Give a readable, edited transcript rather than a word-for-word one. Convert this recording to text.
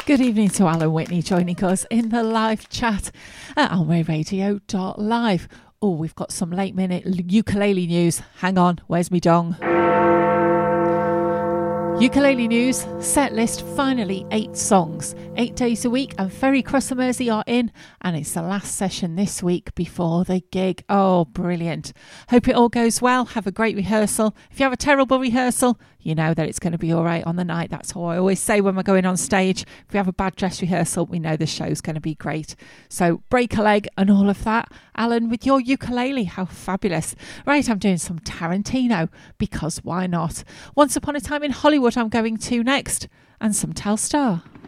Good evening to Alan Whitney joining us in the live chat at almayradio.live. Oh, we've got some late minute ukulele news. Hang on, where's me dong? Ukulele news, set list finally 8 songs, 8 days a week, and Ferry Cross and Mersey are in, and it's the last session this week before the gig. Oh, brilliant. Hope it all goes well. Have a great rehearsal. If you have a terrible rehearsal, you know that it's going to be all right on the night. That's how I always say when we're going on stage. If we have a bad dress rehearsal, we know the show's going to be great. So break a leg and all of that. Alan, with your ukulele, how fabulous. Right, I'm doing some Tarantino, because why not? Once Upon a Time in Hollywood I'm going to next, and some Telstar.